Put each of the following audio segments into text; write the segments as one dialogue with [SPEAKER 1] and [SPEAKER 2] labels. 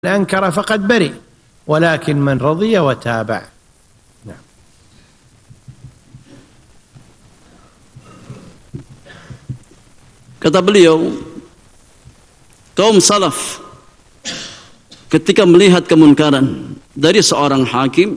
[SPEAKER 1] أنكر فقد برئ ولكن من رضي وتابع. نعم.
[SPEAKER 2] Kata beliau, kaum salaf ketika melihat kemunkaran dari seorang hakim,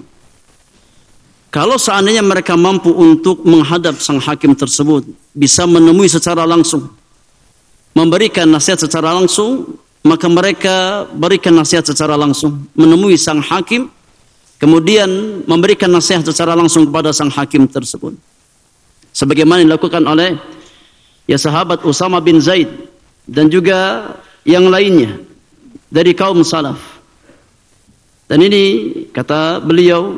[SPEAKER 2] kalau seandainya mereka mampu untuk menghadap sang hakim tersebut, bisa menemui secara langsung, memberikan nasihat secara langsung, maka mereka berikan nasihat secara langsung, menemui sang hakim, kemudian memberikan nasihat secara langsung kepada sang hakim tersebut. Sebagaimana dilakukan oleh sahabat Usama bin Zaid dan juga yang lainnya dari kaum salaf. Dan ini kata beliau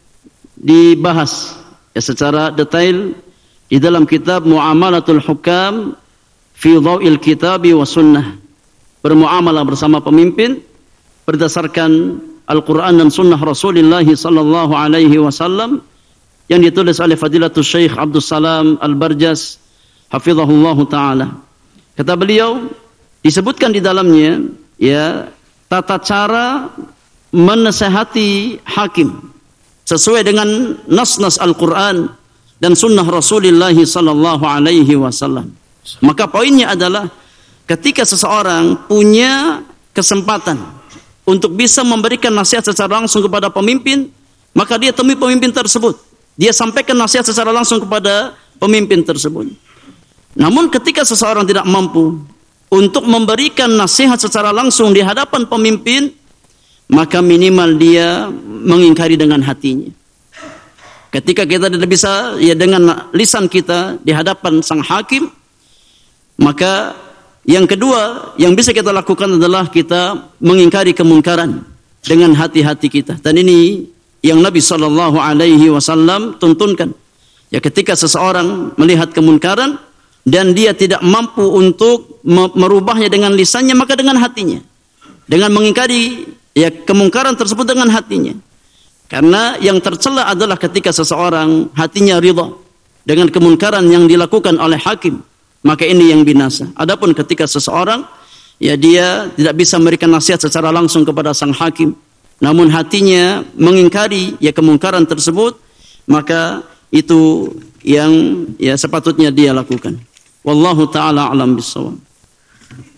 [SPEAKER 2] dibahas secara detail di dalam kitab Muamalatul Hukam fi Dhaw'il Kitabi wa Sunnah. Bermuamalah bersama pemimpin berdasarkan Al-Quran dan Sunnah Rasulullah sallallahu alaihi wasallam yang ditulis oleh Fadilatul Syekh Abdul Salam Al-Barjas hafizahullah ta'ala. Kata beliau, disebutkan di dalamnya tata cara menasihati hakim sesuai dengan nas-nas Al-Quran dan Sunnah Rasulullah sallallahu alaihi wasallam. Maka poinnya adalah ketika seseorang punya kesempatan untuk bisa memberikan nasihat secara langsung kepada pemimpin, maka dia temui pemimpin tersebut. Dia sampaikan nasihat secara langsung kepada pemimpin tersebut. Namun ketika seseorang tidak mampu untuk memberikan nasihat secara langsung di hadapan pemimpin, maka minimal dia mengingkari dengan hatinya. Ketika kita tidak bisa dengan lisan kita di hadapan sang hakim, maka yang kedua yang bisa kita lakukan adalah kita mengingkari kemungkaran dengan hati-hati kita. Dan ini yang Nabi sallallahu alaihi wasallam tuntunkan. Ketika seseorang melihat kemungkaran dan dia tidak mampu untuk merubahnya dengan lisannya, maka dengan hatinya. Dengan mengingkari kemungkaran tersebut dengan hatinya. Karena yang tercela adalah ketika seseorang hatinya ridha dengan kemungkaran yang dilakukan oleh hakim, maka ini yang binasa. Adapun ketika seseorang dia tidak bisa memberikan nasihat secara langsung kepada sang hakim, namun hatinya mengingkari kemungkaran tersebut, maka itu yang sepatutnya dia lakukan. Wallahu taala alam bissawab.